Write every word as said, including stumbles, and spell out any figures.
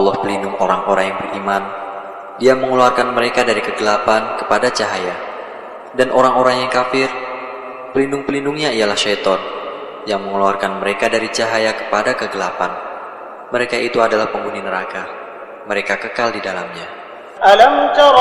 Allah pelindung orang-orang yang beriman. Dia mengeluarkan mereka dari kegelapan kepada cahaya. Dan orang-orang yang kafir, pelindung-pelindungnya ialah syaitan, yang mengeluarkan mereka dari cahaya kepada kegelapan. Mereka itu adalah penghuni neraka. Mereka kekal di dalamnya. Alam tara